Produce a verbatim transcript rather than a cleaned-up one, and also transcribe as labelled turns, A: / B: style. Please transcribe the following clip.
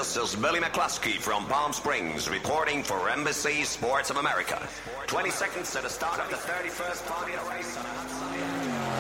A: This is Billy McCluskey from Palm Springs reporting for Embassy Sports of America. twenty seconds to the start of the thirty-first Formula race.